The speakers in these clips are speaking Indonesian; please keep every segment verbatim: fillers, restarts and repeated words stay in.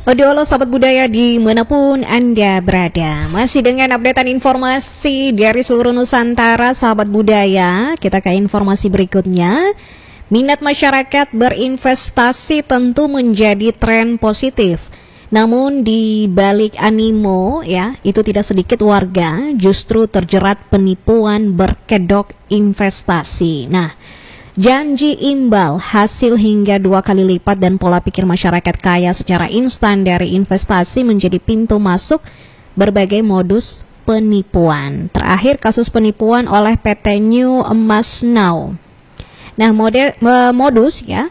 Halo sahabat budaya dimanapun Anda berada. Masih dengan updatean informasi dari seluruh Nusantara sahabat budaya. Kita ke informasi berikutnya. Minat masyarakat berinvestasi tentu menjadi tren positif. Namun di balik animo ya, itu tidak sedikit warga justru terjerat penipuan berkedok investasi. Nah, janji imbal hasil hingga dua kali lipat dan pola pikir masyarakat kaya secara instan dari investasi menjadi pintu masuk berbagai modus penipuan. Terakhir kasus penipuan oleh P T New Emas Now. Nah, model modus ya.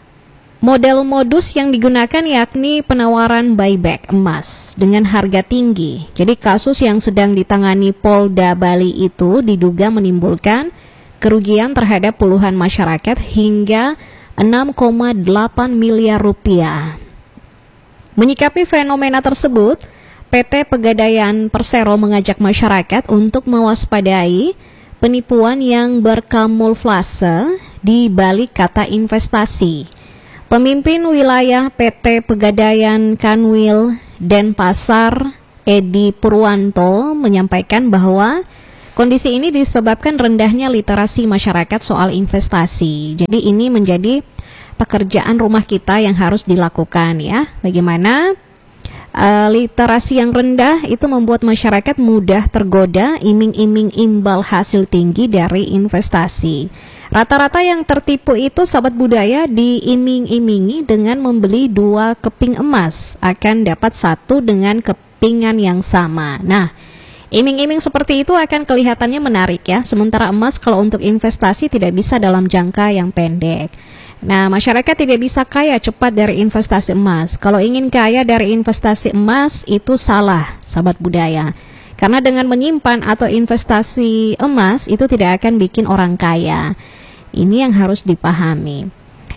Model modus yang digunakan yakni penawaran buyback emas dengan harga tinggi. Jadi kasus yang sedang ditangani Polda Bali itu diduga menimbulkan kerugian terhadap puluhan masyarakat hingga enam koma delapan miliar rupiah. Menyikapi fenomena tersebut, P T Pegadaian Persero mengajak masyarakat untuk mewaspadai penipuan yang berkamuflase di balik kata investasi. Pemimpin wilayah P T Pegadaian Kanwil Denpasar, Edi Purwanto, menyampaikan bahwa kondisi ini disebabkan rendahnya literasi masyarakat soal investasi. Jadi ini menjadi pekerjaan rumah kita yang harus dilakukan ya. Bagaimana uh, literasi yang rendah itu membuat masyarakat mudah tergoda iming-iming imbal hasil tinggi dari investasi. Rata-rata yang tertipu itu sahabat budaya diiming-imingi dengan membeli dua keping emas akan dapat satu dengan kepingan yang sama. Nah, iming-iming seperti itu akan kelihatannya menarik ya, sementara emas kalau untuk investasi tidak bisa dalam jangka yang pendek. Nah, masyarakat tidak bisa kaya cepat dari investasi emas. Kalau ingin kaya dari investasi emas itu salah, sahabat budaya. Karena dengan menyimpan atau investasi emas itu tidak akan bikin orang kaya. Ini yang harus dipahami.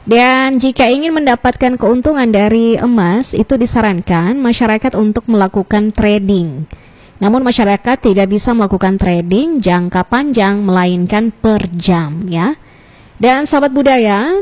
Dan jika ingin mendapatkan keuntungan dari emas, itu disarankan masyarakat untuk melakukan trading. Namun masyarakat tidak bisa melakukan trading jangka panjang melainkan per jam ya. Dan sahabat budaya,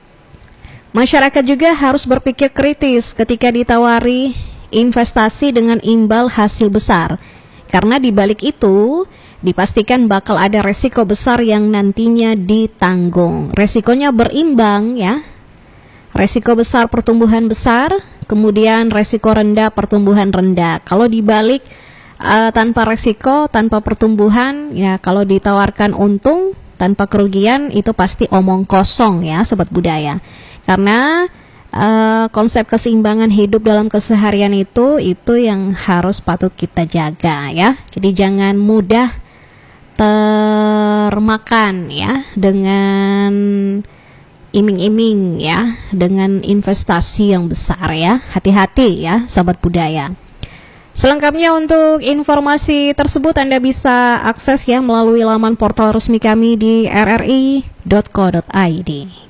masyarakat juga harus berpikir kritis ketika ditawari investasi dengan imbal hasil besar. Karena di balik itu dipastikan bakal ada resiko besar yang nantinya ditanggung. Resikonya berimbang ya. Resiko besar pertumbuhan besar, kemudian resiko rendah pertumbuhan rendah. Kalau dibalik Uh, tanpa resiko, tanpa pertumbuhan, ya kalau ditawarkan untung tanpa kerugian itu pasti omong kosong ya sobat budaya. Karena uh, konsep keseimbangan hidup dalam keseharian itu itu yang harus patut kita jaga ya. Jadi jangan mudah termakan ya dengan iming-iming ya, dengan investasi yang besar ya. Hati-hati ya sobat budaya. Selengkapnya untuk informasi tersebut Anda bisa akses ya melalui laman portal resmi kami di r r i dot co dot i d.